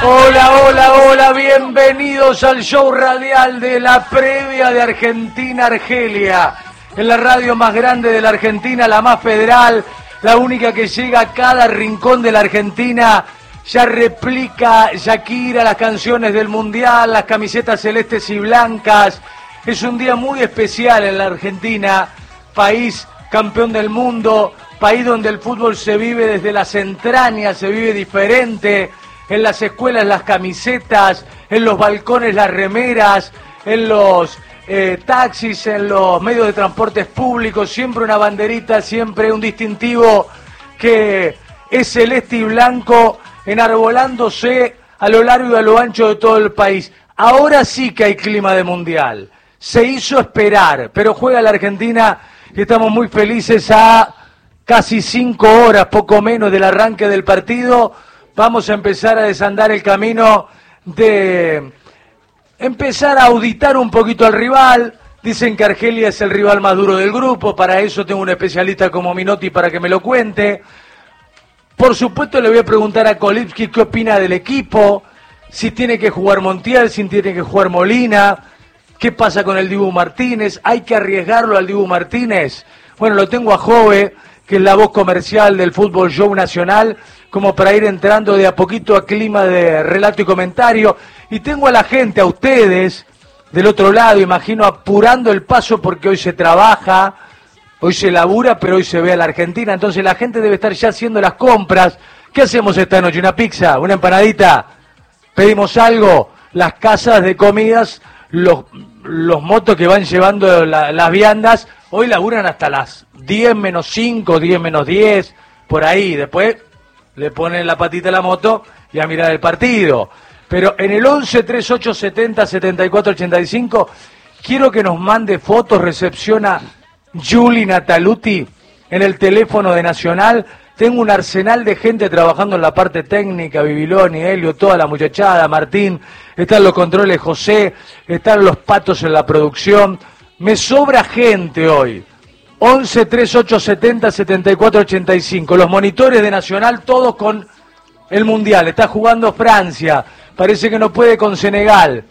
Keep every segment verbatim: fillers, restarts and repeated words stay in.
Hola, hola, hola, bienvenidos al show radial de la previa de Argentina-Argelia. En la radio más grande de la Argentina, la más federal, la única que llega a cada rincón de la Argentina. Ya replica Shakira las canciones del Mundial, las camisetas celestes y blancas. Es un día muy especial en la Argentina, país campeón del mundo, país donde el fútbol se vive desde las entrañas, se vive diferente. En las escuelas las camisetas, en los balcones las remeras, en los eh, taxis, en los medios de transportes públicos, siempre una banderita, siempre un distintivo que es celeste y blanco, enarbolándose a lo largo y a lo ancho de todo el país. Ahora sí que hay clima de mundial. Se hizo esperar, pero juega la Argentina y estamos muy felices a casi cinco horas, poco menos del arranque del partido. Vamos a empezar a desandar el camino de empezar a auditar un poquito al rival. Dicen que Argelia es el rival más duro del grupo, para eso tengo un especialista como Minotti para que me lo cuente. Por supuesto le voy a preguntar a Kolipski qué opina del equipo, si tiene que jugar Montiel, si tiene que jugar Molina, qué pasa con el Dibu Martínez, hay que arriesgarlo al Dibu Martínez. Bueno, lo tengo a Jove, que es la voz comercial del Fútbol Show Nacional, como para ir entrando de a poquito a clima de relato y comentario. Y tengo a la gente, a ustedes, del otro lado, imagino, apurando el paso porque hoy se trabaja, hoy se labura, pero hoy se ve a la Argentina. Entonces la gente debe estar ya haciendo las compras. ¿Qué hacemos esta noche? ¿Una pizza? ¿Una empanadita? ¿Pedimos algo? Las casas de comidas, los, los motos que van llevando la, las viandas, hoy laburan hasta las diez menos cinco, diez menos diez, por ahí. Después le ponen la patita a la moto y a mirar el partido. Pero en el once, treinta y ocho, setenta, setenta y cuatro, ochenta y cinco, quiero que nos mande fotos, recepciona Juli Nataluti en el teléfono de Nacional. Tengo un arsenal de gente trabajando en la parte técnica, Bibiloni, Helio, toda la muchachada, Martín, están los controles José, están los patos en la producción. Me sobra gente hoy. once, treinta y ocho, setenta, setenta y cuatro, ochenta y cinco. Los monitores de Nacional, todos con el Mundial. Está jugando Francia. Parece que no puede con Senegal.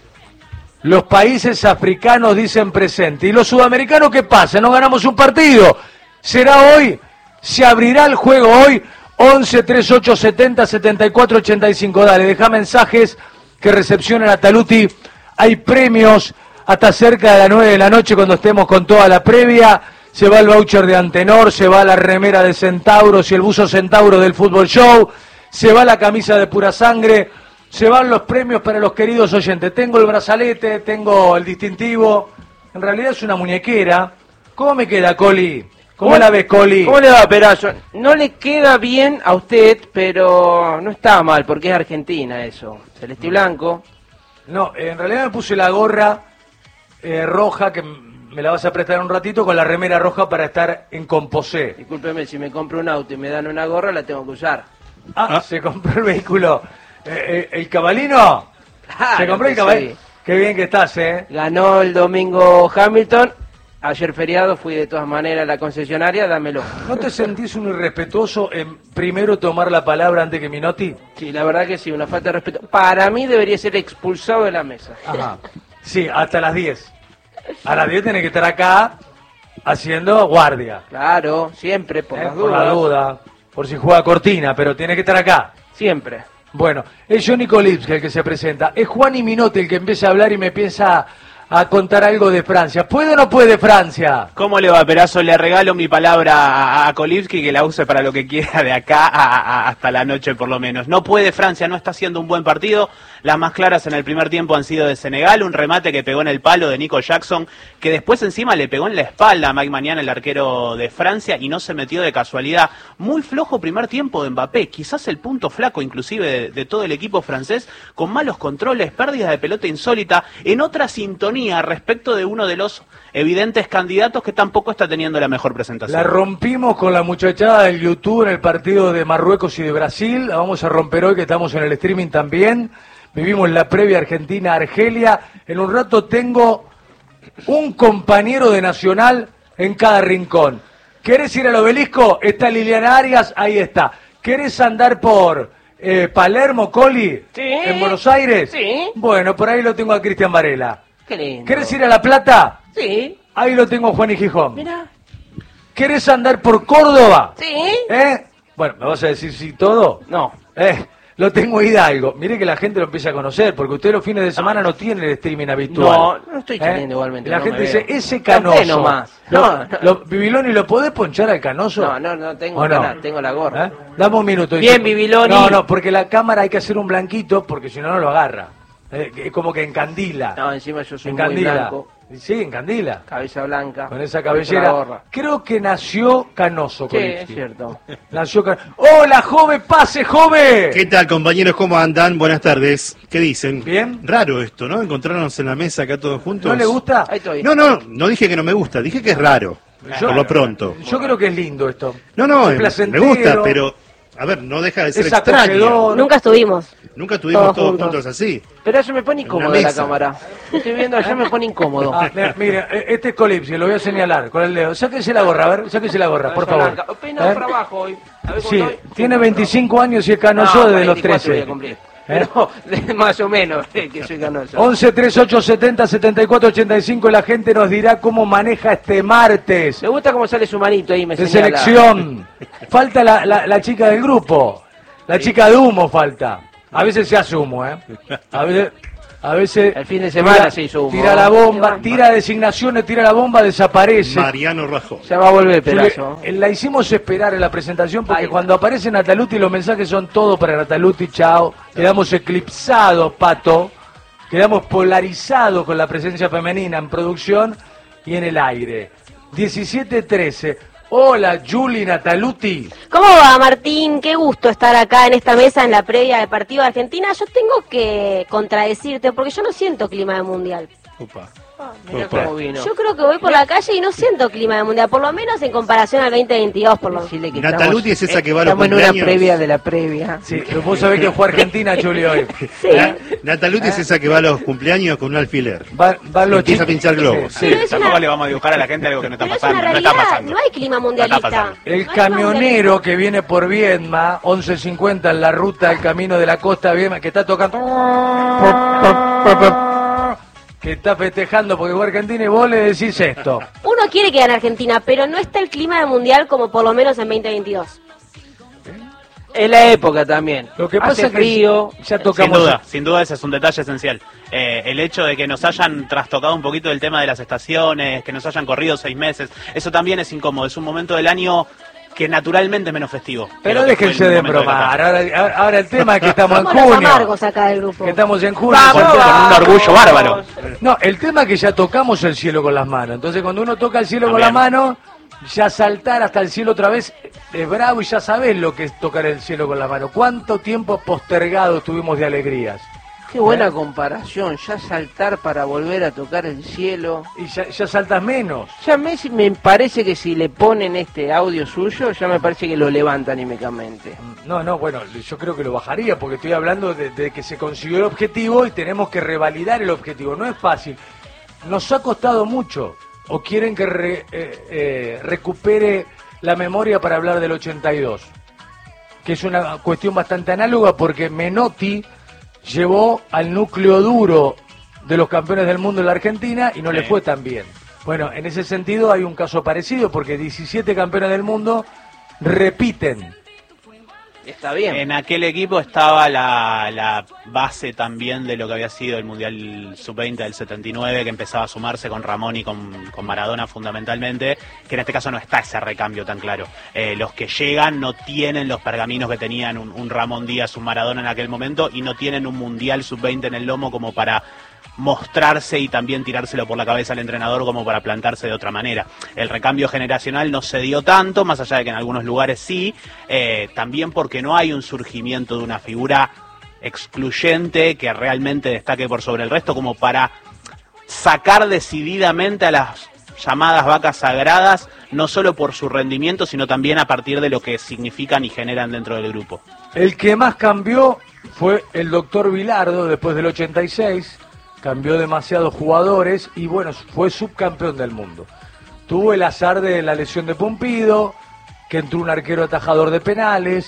Los países africanos dicen presente. ¿Y los sudamericanos qué pasa? ¿No ganamos un partido? ¿Será hoy? ¿Se abrirá el juego hoy? once, treinta y ocho, setenta, setenta y cuatro, ochenta y cinco. Dale, deja mensajes que recepcionen a Taluti. Hay premios hasta cerca de las nueve de la noche cuando estemos con toda la previa. Se va el voucher de Antenor, se va la remera de Centauros y el buzo Centauro del Fútbol Show, se va la camisa de Pura Sangre, se van los premios para los queridos oyentes. Tengo el brazalete, tengo el distintivo, en realidad es una muñequera. ¿Cómo me queda, Coli? ¿Cómo, ¿Cómo la ves, Coli? ¿Cómo le va, Perazo? No le queda bien a usted, pero no está mal, porque es Argentina eso. Celeste y blanco. No, en realidad me puse la gorra eh, roja, que me la vas a prestar un ratito, con la remera roja para estar en composé. Discúlpeme, si me compro un auto y me dan una gorra, la tengo que usar. Ah, ¿Ah? Se compró el vehículo. Eh, eh, ¿El cabalino? Claro, ¿Se compró el cabalino? Sí. Qué bien que estás, ¿eh? Ganó el domingo Hamilton. Ayer feriado fui de todas maneras a la concesionaria, dámelo. ¿No te sentís un irrespetuoso en primero tomar la palabra antes que Minotti? Sí, la verdad que sí, una falta de respeto. Para mí debería ser expulsado de la mesa. Ajá. Sí, hasta las diez. A las diez tenés que estar acá haciendo guardia. Claro, siempre, por ¿Eh? las Por dudas. la duda, por si juega Cortina, pero tiene que estar acá. Siempre. Bueno, es Johnny Kolipski el que se presenta. Es Juan y Minotti el que empieza a hablar y me piensa a contar algo de Francia. ¿Puede o no puede Francia? ¿Cómo le va, Perazo? Le regalo mi palabra a, a Kolipski, que la use para lo que quiera de acá a, a, hasta la noche por lo menos. No puede Francia, no está haciendo un buen partido. Las más claras en el primer tiempo han sido de Senegal, un remate que pegó en el palo de Nico Jackson, que después encima le pegó en la espalda a Mike Mañana, el arquero de Francia, y no se metió de casualidad. Muy flojo primer tiempo de Mbappé, quizás el punto flaco inclusive de, de todo el equipo francés, con malos controles, pérdidas de pelota insólita, en otra sintonía respecto de uno de los evidentes candidatos que tampoco está teniendo la mejor presentación. La rompimos con la muchachada del YouTube en el partido de Marruecos y de Brasil, la vamos a romper hoy que estamos en el streaming también. Vivimos la previa Argentina-Argelia. En un rato tengo un compañero de Nacional en cada rincón. ¿Querés ir al obelisco? Está Liliana Arias, ahí está. ¿Querés andar por eh, Palermo, Coli, Sí. en Buenos Aires. Sí. Bueno, por ahí lo tengo a Cristian Varela. Qué lindo. ¿Querés ir a La Plata? Sí. Ahí lo tengo a Juan y Gijón. Mirá. ¿Querés andar por Córdoba? Sí. ¿Eh? Bueno, ¿me vas a decir sí todo? No. Eh, lo tengo a Hidalgo. Mire que la gente lo empieza a conocer, porque usted los fines de semana no tiene el streaming habitual. No, no estoy ¿Eh? teniendo igualmente. La no gente me dice, veo. ese Canté Canoso. nomás. Lo, No, no. lo- Bibiloni, ¿lo podés ponchar al Canoso? No, no, no tengo ¿O no? canal, tengo la gorra. ¿Eh? Dame un minuto. Bien, dice. Bibiloni. No, no, porque la cámara hay que hacer un blanquito, porque si no, no lo agarra. Eh, es como que encandila. No, encima yo soy muy encandila. blanco, Sí, encandila. cabeza blanca. Con esa la cabellera. gorra. Creo que nació Canoso. Sí, Colipsi. es cierto. Nació Can... ¡Hola, joven! ¡Pase, joven! ¿Qué tal, compañeros? ¿Cómo andan? Buenas tardes. ¿Qué dicen? Bien. Raro esto, ¿no? Encontrarnos en la mesa acá todos juntos. ¿No le gusta? Ahí estoy. No, no, no dije que no me gusta, dije que es raro. Yo- por lo pronto. Yo creo que es lindo esto. No, no, Es me placentero, gusta, pero, a ver, no deja de ser es extraño. acogedor. Nunca estuvimos. Nunca estuvimos Todos todos juntos. juntos así. Pero eso me pone En incómodo una la mesa. cámara. Estoy viendo allá, me pone incómodo. Ah, mira, mire, eh, este es Colipsi, lo voy a señalar con el dedo. Sáquese la gorra, a ver, sáquese la gorra, por Cabeza favor. blanca. Peinado ¿Eh? para abajo hoy. A ver cómo Sí, estoy. tiene veinticinco años y es canoso No, desde los cuarenta y cuatro voy trece. a cumplir. ¿Eh? Pero de- más o menos eh, que soy canoso. once treinta y ocho setenta setenta y cuatro ochenta y cinco, la gente nos dirá cómo maneja este martes Me gusta cómo sale su manito ahí, me de señala. selección. Falta la, la, la chica del grupo, la chica de humo falta. A veces se hace humo, ¿eh? A veces... A veces El fin de semana tira, se hizo humo. tira la bomba, tira designaciones, tira la bomba, desaparece. Mariano Rajoy. Ya va a volver el Sí, pedazo. le- la hicimos esperar en la presentación porque Ahí. cuando aparece Nataluti los mensajes son todos para Nataluti, chao. Quedamos eclipsados, Pato. Quedamos polarizados con la presencia femenina en producción y en el aire. diecisiete trece. Hola, Juli Nataluti. ¿Cómo va, Martín? Qué gusto estar acá en esta mesa en la previa del partido de Argentina. Yo tengo que contradecirte porque yo no siento clima de mundial. Opa. Mira Opa. cómo vino. Yo creo que voy por la calle y no siento clima de mundial, por lo menos en comparación al veinte veintidós, por lo menos. Decirle que Nataluti estamos- es esa que va a los Estamos en una cumpleaños. previa de la previa. Sí, vos sabés que fue Argentina, Juli, hoy. Sí. Na- Nataluti es esa que va a los cumpleaños con un alfiler. Va- van los Empieza a chicos- pinchar globos. Sí, Pero sí. es Tampoco una- le vamos a dibujar a la gente algo que no está Pero es pasando. una No está realidad, pasando. no hay clima No está mundialista. pasando. El No hay clima camionero mundialista. que viene por Viedma, once cincuenta en la ruta del camino de la costa de Viedma, que está tocando, que está festejando porque fue Argentina y vos le decís esto. Uno quiere que gane Argentina, pero no está el clima de mundial como por lo menos en veinte veintidós. Es la época también. Lo que Hace pasa es que frío. ya Sin tocamos. duda, sin duda ese es un detalle esencial. Eh, el hecho de que nos hayan trastocado un poquito el tema de las estaciones, que nos hayan corrido seis meses, eso también es incómodo. Es un momento del año que naturalmente es menos festivo. que Pero lo que fue déjense el de momento bromar. la Ahora, ahora- ahora el tema es que estamos en Somos los junio. amargos acá del grupo. Que estamos en junio. Vamos, Con- con un orgullo bárbaro. No, el tema es que ya tocamos el cielo con las manos. Entonces, cuando uno toca el cielo con También. las manos, ya saltar hasta el cielo otra vez es bravo y ya sabés lo que es tocar el cielo con las manos. ¿Cuánto tiempo postergado tuvimos de alegrías? Qué buena comparación. Ya saltar para volver a tocar el cielo. Y ya, ya saltas menos. Ya me, me parece que si le ponen este audio suyo, ya me parece que lo levanta anímicamente. No, no, bueno, yo creo que lo bajaría porque estoy hablando de, de que se consiguió el objetivo y tenemos que revalidar el objetivo. No es fácil. Nos ha costado mucho. ¿O quieren que re- eh, eh, recupere la memoria para hablar del ochenta y dos? Que es una cuestión bastante análoga porque Menotti llevó al núcleo duro de los campeones del mundo en la Argentina y no Sí. le fue tan bien. Bueno, en ese sentido hay un caso parecido porque diecisiete campeones del mundo repiten. Está bien. En aquel equipo estaba la, la base también de lo que había sido el Mundial sub veinte del setenta y nueve, que empezaba a sumarse con Ramón y con, con Maradona fundamentalmente, que en este caso no está ese recambio tan claro. Eh, los que llegan no tienen los pergaminos que tenían un, un Ramón Díaz, un Maradona en aquel momento, y no tienen un Mundial sub veinte en el lomo como para mostrarse y también tirárselo por la cabeza al entrenador como para plantarse de otra manera. El recambio generacional no se dio tanto, más allá de que en algunos lugares sí, eh, también porque no hay un surgimiento de una figura excluyente que realmente destaque por sobre el resto como para sacar decididamente a las llamadas vacas sagradas, no solo por su rendimiento, sino también a partir de lo que significan y generan dentro del grupo. El que más cambió fue el doctor Bilardo después del ochenta y seis, cambió demasiados jugadores y bueno, fue subcampeón del mundo. Tuvo el azar de la lesión de Pumpido, que entró un arquero atajador de penales,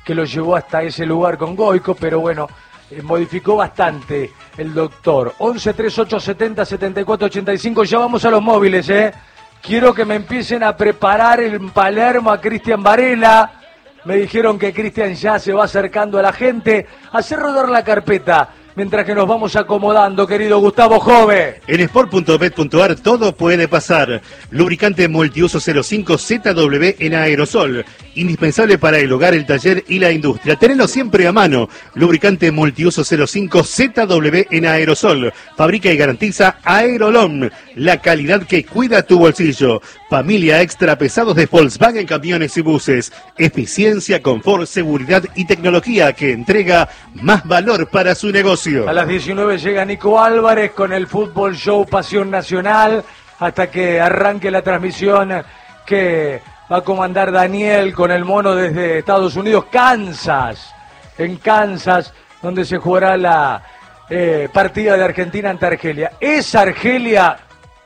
que lo llevó hasta ese lugar con Goico, pero bueno, eh, modificó bastante el doctor. once treinta y ocho setenta setenta y cuatro ochenta y cinco, ya vamos a los móviles, ¿eh? Quiero que me empiecen a preparar en Palermo a Cristian Varela. Me dijeron que Cristian ya se va acercando a la gente. Hacer rodar la carpeta mientras que nos vamos acomodando, querido Gustavo Jove. En sport punto bet punto ar todo puede pasar. Lubricante multiuso cero cinco Z W en aerosol. Indispensable para el hogar, el taller y la industria. Tenelo siempre a mano. Lubricante multiuso cero cinco Z W en aerosol. Fabrica y garantiza Aerolom. La calidad que cuida tu bolsillo. Familia extra pesados de Volkswagen Camiones y Buses. Eficiencia, confort, seguridad y tecnología que entrega más valor para su negocio. A las diecinueve llega Nico Álvarez con el Fútbol Show Pasión Nacional, hasta que arranque la transmisión que va a comandar Daniel con el mono desde Estados Unidos, Kansas, en Kansas, donde se jugará la eh, partida de Argentina ante Argelia. ¿Es Argelia?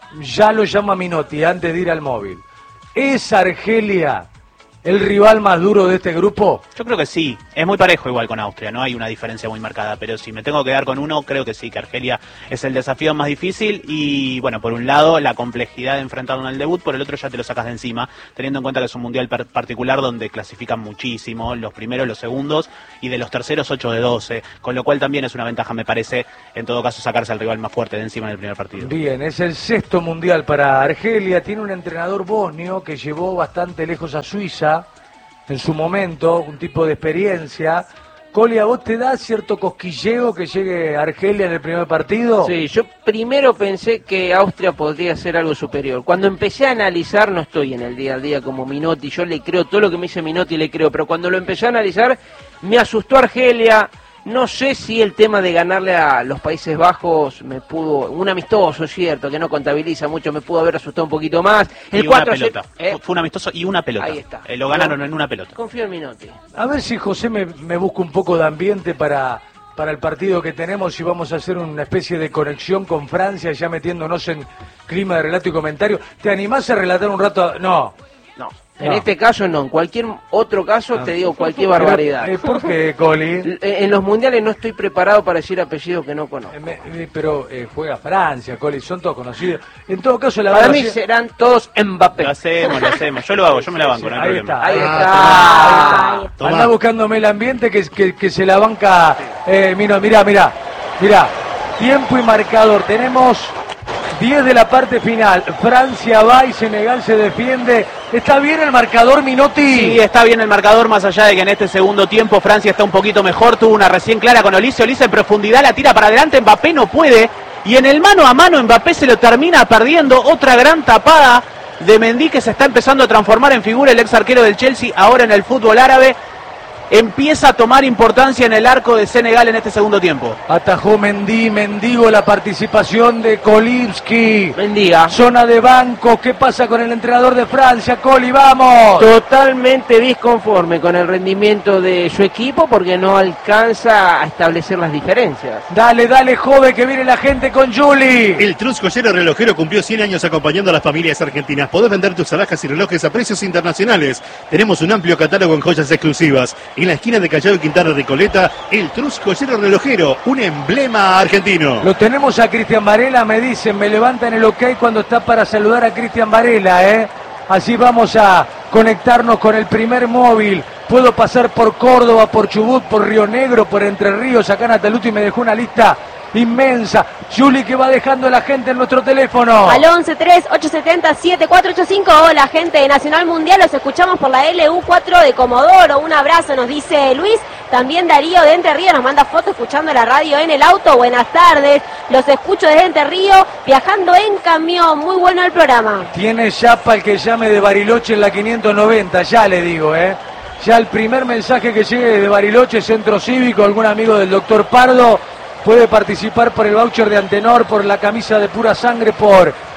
Ya lo llama Minotti antes de ir al móvil. ¿Es Argelia el rival más duro de este grupo? Yo creo que sí, es muy parejo igual con Austria, no hay una diferencia muy marcada, pero si me tengo que quedar con uno, creo que sí, que Argelia es el desafío más difícil y bueno, por un lado la complejidad de enfrentarlo en el debut, por el otro ya te lo sacas de encima, teniendo en cuenta que es un mundial par particular donde clasifican muchísimo, los primeros, los segundos y de los terceros ocho de doce, con lo cual también es una ventaja, me parece, en todo caso sacarse al rival más fuerte de encima en el primer partido. Bien, es el sexto mundial para Argelia, tiene un entrenador bosnio que llevó bastante lejos a Suiza en su momento, un tipo de experiencia. Coli, ¿a vos te da cierto cosquilleo que llegue Argelia en el primer partido? Sí, yo primero pensé que Austria podría ser algo superior. Cuando empecé a analizar, no estoy en el día a día como Minotti, yo le creo, todo lo que me dice Minotti le creo, pero cuando lo empecé a analizar, me asustó Argelia. No sé si el tema de ganarle a los Países Bajos me pudo, un amistoso, es cierto, que no contabiliza mucho, me pudo haber asustado un poquito más. El y una pelota, ¿eh? Fue un amistoso y una pelota. Ahí está. Eh, lo ganaron en una pelota. Confío en Minotti. A ver si José me, me busca un poco de ambiente para, para el partido que tenemos y vamos a hacer una especie de conexión con Francia, ya metiéndonos en clima de relato y comentario. ¿Te animás a relatar un rato? No. No. En no. este caso no, en cualquier otro caso no. te digo cualquier barbaridad. Pero, ¿por qué, Coli? En los mundiales no estoy preparado para decir apellidos que no conozco. Eh, pero eh, juega Francia, Coli, son todos conocidos. En todo caso, la Para mí ser... serán todos Mbappé. Lo hacemos, lo hacemos. Yo lo hago, yo me la banco, sí, no hay ahí problema. Está, ahí, ah, está. Anda buscándome el ambiente que, que, que se la banca. Eh, mira, mira, mira. Mira, tiempo y marcador. Tenemos diez de la parte final. Francia va y Senegal se defiende. ¿Está bien el marcador, Minotti? Sí, está bien el marcador, más allá de que en este segundo tiempo Francia está un poquito mejor. Tuvo una recién clara con Olise. Olise en profundidad la tira para adelante. Mbappé no puede. Y en el mano a mano Mbappé se lo termina perdiendo. Otra gran tapada de Mendy, que se está empezando a transformar en figura, el ex arquero del Chelsea, ahora en el fútbol árabe. Empieza a tomar importancia en el arco de Senegal en este segundo tiempo. Atajó Mendy, mendigo la participación de Kolibski. Mendiga. Zona de banco, ¿qué pasa con el entrenador de Francia? Coli, vamos. Totalmente disconforme con el rendimiento de su equipo porque no alcanza a establecer las diferencias. Dale, dale, joven, que viene la gente con Juli. El Trus Joyero Relojero cumplió cien años acompañando a las familias argentinas. Podés vender tus alhajas y relojes a precios internacionales. Tenemos un amplio catálogo en joyas exclusivas. En la esquina de Callao y Quintana Recoleta, el Trus Joyero Relojero, un emblema argentino. Lo tenemos a Cristian Varela, me dicen, me levantan el ok cuando está para saludar a Cristian Varela, ¿eh? Así vamos a conectarnos con el primer móvil. Puedo pasar por Córdoba, por Chubut, por Río Negro, por Entre Ríos. Acá Nataluti me dejó una lista inmensa. Juli, que va dejando la gente en nuestro teléfono. Al once tres ocho siete cero siete cuatro ocho cinco. Hola, gente de Nacional Mundial. Los escuchamos por la L U cuatro de Comodoro. Un abrazo, nos dice Luis. También Darío de Entre Ríos nos manda fotos escuchando la radio en el auto. Buenas tardes. Los escucho desde Entre Ríos, viajando en camión. Muy bueno el programa. Tiene chapa el que llame de Bariloche en la quinientos noventa. Ya le digo, ¿eh? Ya el primer mensaje que llegue de Bariloche, Centro Cívico, algún amigo del doctor Pardo, puede participar por el voucher de Antenor, por la camisa de pura sangre, por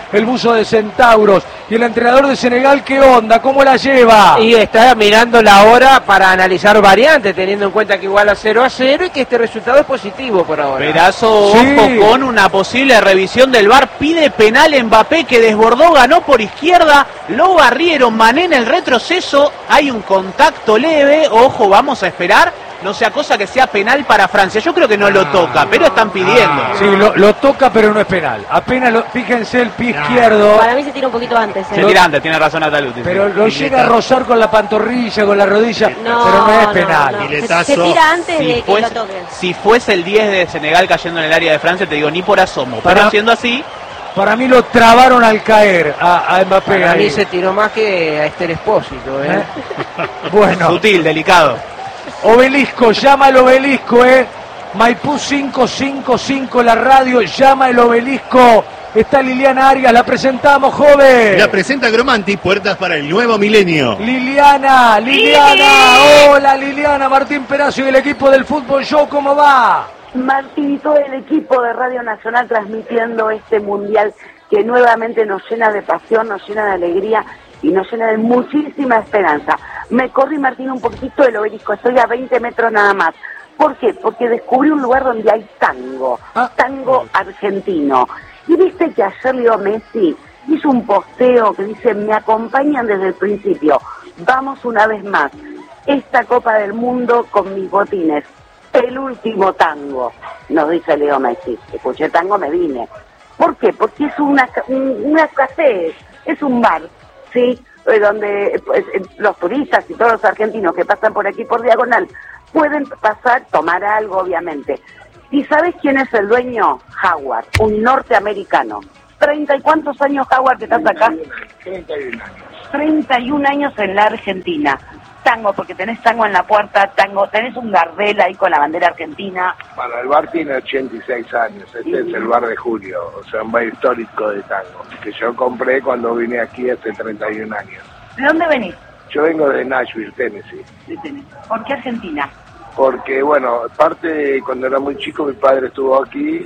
el buzo de Centauros. Y el entrenador de Senegal, ¿qué onda? ¿Cómo la lleva? Y está mirando la hora para analizar variantes, teniendo en cuenta que igual a cero a cero y que este resultado es positivo por ahora. Perazo, Sí. ojo con una posible revisión del V A R, pide penal Mbappé que desbordó, ganó por izquierda, lo barrieron, Mané en el retroceso, hay un contacto leve, ojo, vamos a esperar, no sea cosa que sea penal para Francia, yo creo que no lo toca, pero están pidiendo. Sí, lo, lo toca, pero no es penal. Apenas lo, fíjense el pie izquierdo, Para mí se tira un poquito antes. Se ¿eh? tira antes, tiene razón Ataluti. pero lo llega a rozar con la pantorrilla, con la rodilla, No, pero no es no, penal. no. Se, Piletazo. se tira antes Si de que fuese, lo toquen. si fuese el diez de Senegal cayendo en el área de Francia, te digo, ni por asomo, Para- pero siendo así, Para mí lo trabaron al caer a, a Mbappé. Para ahí. mí se tiró más que a Esther Espósito, ¿eh? Bueno, sutil, delicado. Obelisco, llama el Obelisco, eh. Maipú cinco cinco cinco, la radio, llama el Obelisco. Está Liliana Arias, la presentamos, joven. La presenta Gromanti, puertas para el nuevo milenio. Liliana, Liliana, hola Liliana, Martín Peracio y el equipo del Fútbol Show, ¿cómo va? Martín y todo el equipo de Radio Nacional transmitiendo este mundial que nuevamente nos llena de pasión, nos llena de alegría y nos llena de muchísima esperanza. Me corrí, Martín, un poquito del Obelisco, estoy a veinte metros nada más. ¿Por qué? Porque descubrí un lugar donde hay tango, Ah. tango argentino. Y viste que ayer Leo Messi hizo un posteo que dice, me acompañan desde el principio, vamos una vez más, esta Copa del Mundo con mis botines. El último tango, nos dice Leo Messi. Escuché tango, me vine. ¿Por qué? Porque es una, un- una café, es un bar, ¿sí? Eh, donde pues, eh, los turistas y todos los argentinos que pasan por aquí por diagonal pueden pasar, tomar algo, obviamente. ¿Y sabes quién es el dueño? Howard, un norteamericano. ¿Treinta y cuántos años, Howard, que estás acá? treinta y un años. treinta y un años en la Argentina. Tango, porque tenés tango en la puerta, tango, tenés un Gardel ahí con la bandera argentina. Bueno, el bar tiene ochenta y seis años, este es el bar de Julio, o sea, un bar histórico de tango, que yo compré cuando vine aquí hace treinta y un años. ¿De dónde venís? Yo vengo de Nashville, Tennessee, ¿Por qué Argentina? porque, bueno, parte de cuando era muy chico mi padre estuvo aquí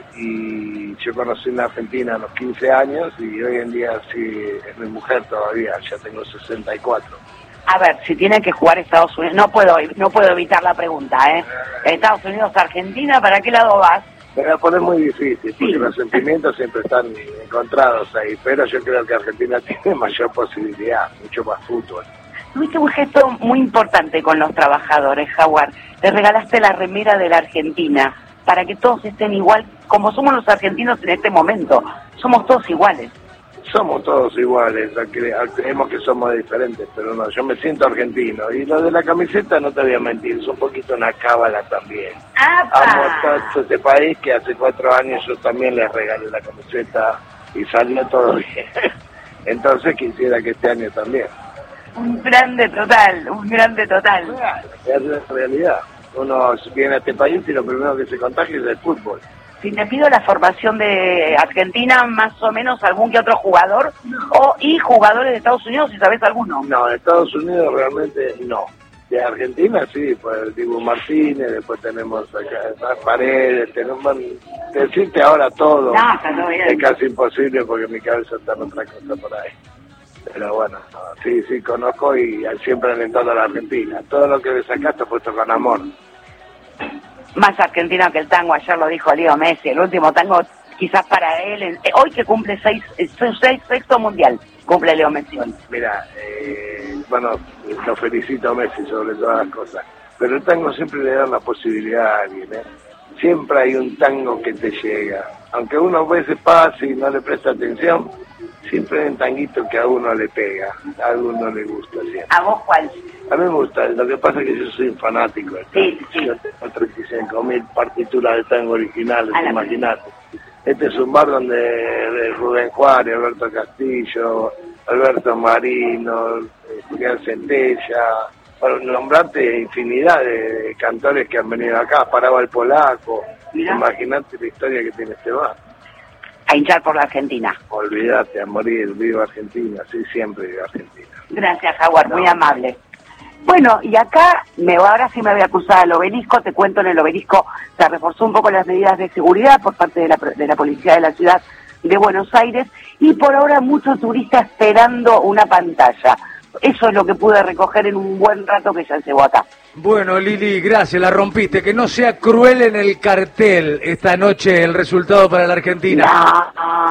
y yo conocí en Argentina a los quince años y hoy en día sí es mi mujer todavía, ya tengo sesenta y cuatro. A ver, si tiene que jugar Estados Unidos, no puedo no puedo evitar la pregunta, ¿eh? Estados Unidos, Argentina, ¿para qué lado vas? Me va a poner muy difícil, porque Sí. los sentimientos siempre están encontrados ahí, pero yo creo que Argentina tiene mayor posibilidad, mucho más fútbol. Tuviste un gesto muy importante con los trabajadores, Howard. Le regalaste la remera de la Argentina para que todos estén igual como somos los argentinos en este momento. Somos todos iguales. Somos todos iguales, cre- creemos que somos diferentes, pero no, yo me siento argentino. Y lo de la camiseta, no te voy a mentir, es un poquito una cábala también. Amo tanto este país que hace cuatro años yo también les regalé la camiseta y salió todo bien. Entonces quisiera que este año también. Un grande total, un grande total. Es la realidad. Uno viene a este país y lo primero que se contagia es el fútbol. Si te pido la formación de Argentina, más o menos algún que otro jugador, o y jugadores de Estados Unidos, si sabes alguno. No, de Estados Unidos realmente no. De Argentina sí, pues el Dibu Martínez, después tenemos acá Paredes, tenemos, decirte ahora todo, No, está todo bien. es casi imposible porque mi cabeza está en otra cosa por ahí. Pero bueno, no, sí, sí, conozco y siempre alentando a la Argentina. Todo lo que le sacaste puesto con amor. Más argentino que el tango, ayer lo dijo Leo Messi, el último tango quizás para él, eh, hoy que cumple seis, eh, seis, sexto mundial, cumple Leo Messi. Mira, eh, bueno, lo felicito a Messi sobre todas las cosas, pero el tango siempre le da la posibilidad a alguien, ¿eh? Siempre hay un tango que te llega, aunque uno a veces pase y no le presta atención, siempre hay un tanguito que a uno le pega, a uno le gusta siempre. ¿A vos cuál? A mí me gusta, lo que pasa es que yo soy un fanático del tango. Sí, sí. Yo tengo treinta y cinco mil partituras de tango originales, A la- imagínate. Este es un bar donde de Rubén Juárez, Alberto Castillo, Alberto Marino, eh, Julián Centella, para nombrarte infinidad de cantores que han venido acá, Paraba el Polaco, Mirá. imagínate la historia que tiene este bar. A hinchar por la Argentina. Olvídate, a morir, viva Argentina, sí, siempre viva Argentina. Gracias, Howard, muy No. amable. Bueno, y acá, me, ahora sí me voy a acusar al Obelisco, te cuento, en el Obelisco se reforzó un poco las medidas de seguridad por parte de la, de la policía de la ciudad de Buenos Aires, y por ahora mucho turista esperando una pantalla. Eso es lo que pude recoger en un buen rato que ya llevo acá. Bueno, Lili, gracias, la rompiste. Que no sea cruel en el cartel esta noche el resultado para la Argentina.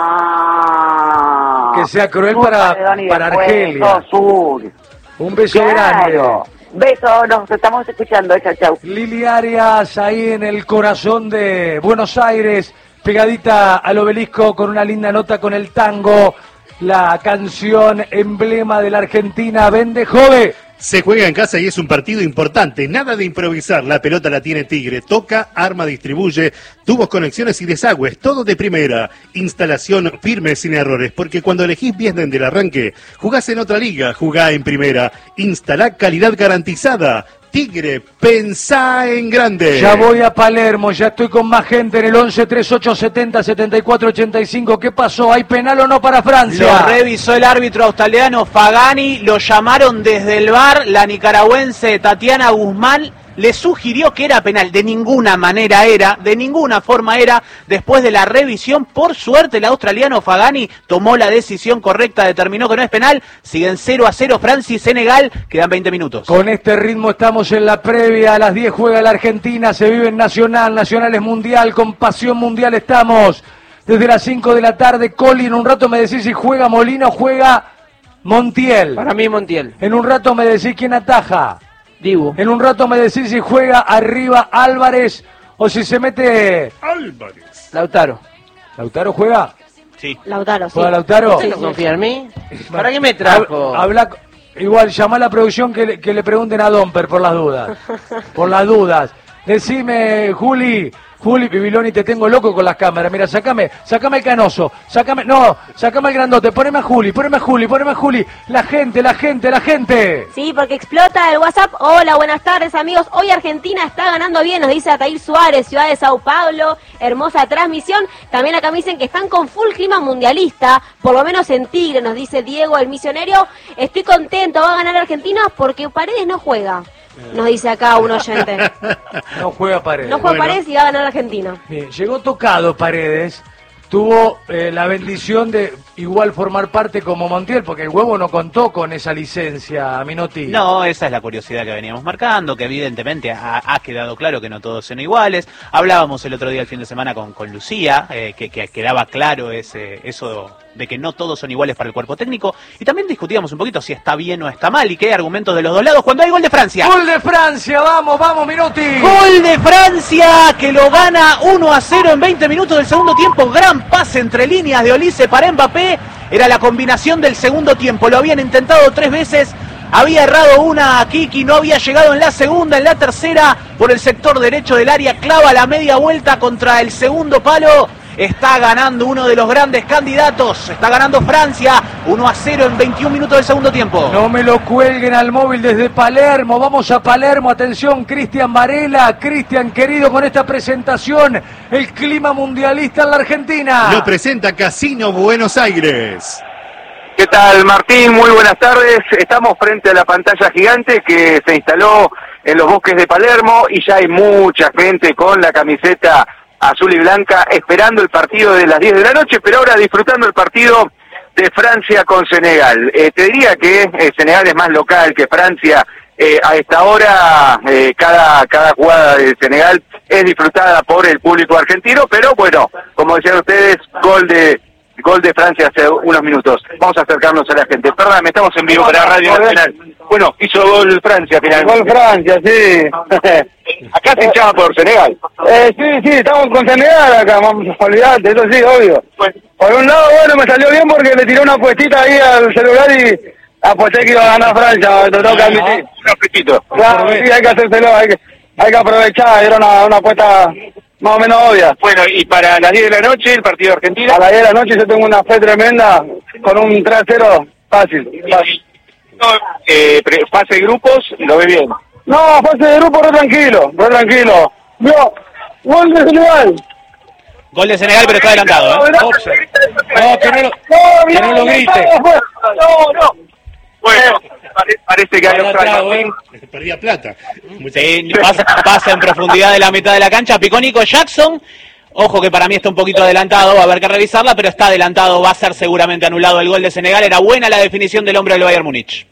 No. Que sea cruel para, para Argelia. Sur. Un beso Claro. grande. Beso, nos estamos escuchando. Chau, chau. Lili Arias, ahí en el corazón de Buenos Aires, pegadita al obelisco con una linda nota con el tango, la canción emblema de la Argentina, Vende Jove. Se juega en casa y es un partido importante, nada de improvisar, la pelota la tiene Tigre, toca, arma, distribuye, tubos, conexiones y desagües, todo de primera, instalación firme sin errores, porque cuando elegís bien desde el arranque, jugás en otra liga, jugá en primera, instalá calidad garantizada. Tigre, pensá en grande. Ya voy a Palermo, ya estoy con más gente en el once treinta y ocho setenta setenta y cuatro ochenta y cinco. ¿Qué pasó? ¿Hay penal o no para Francia? Lo revisó el árbitro australiano Fagani, lo llamaron desde el V A R, la nicaragüense Tatiana Guzmán le sugirió que era penal, de ninguna manera era, de ninguna forma era. Después de la revisión, por suerte el australiano Fagani tomó la decisión correcta, determinó que no es penal. Siguen cero a cero Francia y Senegal, quedan veinte minutos. Con este ritmo estamos en la previa, a las diez juega la Argentina, se vive en Nacional, Nacional es mundial, con pasión mundial estamos. Desde las cinco de la tarde, Coli, en un rato me decís si juega Molina o juega Montiel. Para mí Montiel. En un rato me decís quién ataja. Dibu. En un rato me decís si juega arriba Álvarez o si se mete... Álvarez. Lautaro. ¿Lautaro juega? Sí. Lautaro, sí. ¿Juega Lautaro? ¿Usted no confía en mí? ¿Para qué me trajo? Habla, igual, llama a la producción que le, que le pregunten a Domper por las dudas. Por las dudas. Decime, Juli... Juli Bibiloni, te tengo loco con las cámaras. Mira, sacame, sacame el canoso, sacame, no, sacame el grandote, poneme a Juli, poneme a Juli, poneme a Juli. La gente, la gente, la gente. Sí, porque explota el WhatsApp. Hola, buenas tardes, amigos. Hoy Argentina está ganando bien, nos dice Atair Suárez, ciudad de Sao Paulo. Hermosa transmisión. También acá me dicen que están con full clima mundialista, por lo menos en Tigre, nos dice Diego, el misionero. Estoy contento, va a ganar Argentina porque Paredes no juega. Nos dice acá un oyente. No juega Paredes. No juega Bueno. Paredes y va a ganar Argentina. Bien, llegó tocado Paredes, tuvo eh, la bendición de igual formar parte como Montiel, porque el huevo no contó con esa licencia, Minotti. No, esa es la curiosidad que veníamos marcando, que evidentemente ha, ha quedado claro que no todos son iguales. Hablábamos el otro día, el fin de semana, con, con Lucía, eh, que, que quedaba claro ese, eso de que no todos son iguales para el cuerpo técnico, y también discutíamos un poquito si está bien o está mal, y qué hay argumentos de los dos lados cuando hay gol de Francia. ¡Gol de Francia! ¡Vamos, vamos, Minotti! Gol de Francia, que lo gana uno a cero en veinte minutos del segundo tiempo. Gran pase entre líneas de Olise para Mbappé. Era la combinación del segundo tiempo. Lo habían intentado tres veces. Había errado una a Kiki, no había llegado en la segunda, en la tercera, por el sector derecho del área, clava la media vuelta contra el segundo palo. Está ganando uno de los grandes candidatos. Está ganando Francia uno a cero en veintiún minutos del segundo tiempo. No me lo cuelguen al móvil desde Palermo. Vamos a Palermo. Atención, Cristian Varela. Cristian, querido, con esta presentación, el clima mundialista en la Argentina. Lo presenta Casino Buenos Aires. ¿Qué tal, Martín? Muy buenas tardes. Estamos frente a la pantalla gigante que se instaló en los bosques de Palermo y ya hay mucha gente con la camiseta azul y blanca esperando el partido de las diez de la noche, pero ahora disfrutando el partido de Francia con Senegal. Eh, te diría que eh, Senegal es más local que Francia. Eh, a esta hora eh, cada, cada jugada de Senegal es disfrutada por el público argentino, pero bueno, como decían ustedes, gol de gol de Francia hace unos minutos. Vamos a acercarnos a la gente. Perdóname, estamos en vivo para Radio Nacional. Bueno, hizo gol Francia finalmente. Gol Francia, sí. Acá se hinchaba por Senegal. Eh, sí, sí, estamos con Senegal acá, vamos, olvidate, eso sí, obvio. Bueno. Por un lado, bueno, me salió bien porque le tiré una apuestita ahí al celular y aposté que iba a ganar Francia, te tengo que admitir. Un apretito. Claro, sí, hay que hacérselo, hay que, hay que aprovechar, era una, una apuesta más o menos obvia. Bueno, y para las diez de la noche, el partido de Argentina. A las diez de la noche yo tengo una fe tremenda con un tres a cero fácil. fácil. No, eh, pre- fase de grupos, lo ve bien. No, fase de grupo re tranquilo, re tranquilo. Yo, gol de Senegal. Gol de Senegal, pero está adelantado, ¿eh? Offside. No, que no lo, No, que no lo grite. No, no. Bueno, pare- parece que hay Ahora otra. trago, ¿eh? Perdía plata. Sí, pasa, pasa en profundidad de la mitad de la cancha. Picó Nico Jackson. Ojo que para mí está un poquito adelantado, va a haber que revisarla, pero está adelantado, va a ser seguramente anulado el gol de Senegal. Era buena la definición del hombre del Bayern Múnich.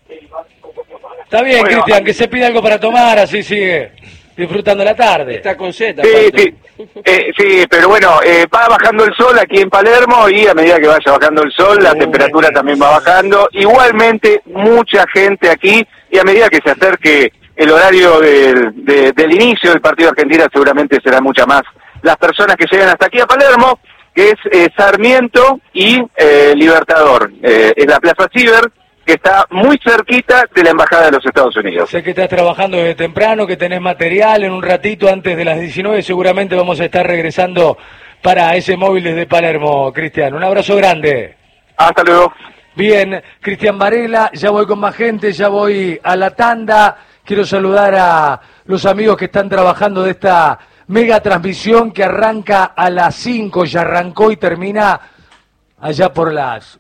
Está bien, Bueno, Cristian, que se pide algo para tomar, así sigue disfrutando la tarde. Está con Z. Sí, sí, eh, sí, pero bueno, eh, va bajando el sol aquí en Palermo y a medida que vaya bajando el sol, la Uh, temperatura también va bajando. Igualmente, mucha gente aquí y a medida que se acerque el horario del, de, del inicio del partido de Argentina, seguramente será mucha más las personas que llegan hasta aquí a Palermo, que es eh, Sarmiento y eh, Libertador. Eh, es la Plaza Ciber, que está muy cerquita de la Embajada de los Estados Unidos. Sé que estás trabajando desde temprano, que tenés material. En un ratito antes de las diecinueve seguramente vamos a estar regresando para ese móvil desde Palermo, Cristian. Un abrazo grande. Hasta luego. Bien, Cristian Varela, ya voy con más gente, ya voy a la tanda. Quiero saludar a los amigos que están trabajando de esta mega transmisión que arranca a las cinco, ya arrancó y termina allá por las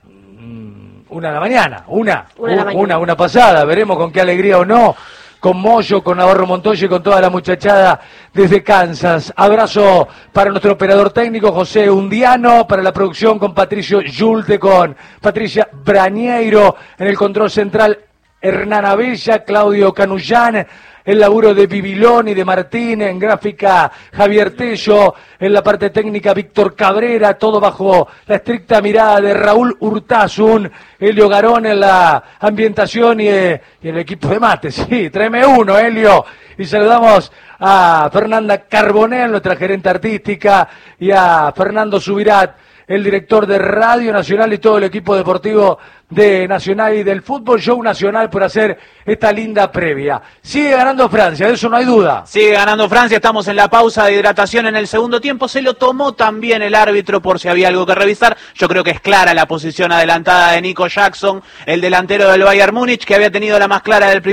mm, una de la mañana, una, Una de la mañana. una, una pasada, veremos con qué alegría o no, con Moyo, con Navarro Montoya y con toda la muchachada desde Kansas. Abrazo para nuestro operador técnico José Undiano, para la producción con Patricio Yulte, con Patricia Brañeiro, en el control central Hernán Abella, Claudio Canullán, el laburo de Bibilón y de Martín, en gráfica Javier Tello, en la parte técnica Víctor Cabrera, todo bajo la estricta mirada de Raúl Urtasun, Helio Garón en la ambientación y, eh, y el equipo de mate, sí, tráeme uno, Helio. Y saludamos a Fernanda Carbonell, nuestra gerente artística, y a Fernando Subirat, el director de Radio Nacional y todo el equipo deportivo de Nacional y del Fútbol Show Nacional por hacer esta linda previa. Sigue ganando Francia, de eso no hay duda. Sigue ganando Francia, estamos en la pausa de hidratación en el segundo tiempo. Se lo tomó también el árbitro por si había algo que revisar. Yo creo que es clara la posición adelantada de Nico Jackson, el delantero del Bayern Múnich, que había tenido la más clara del primer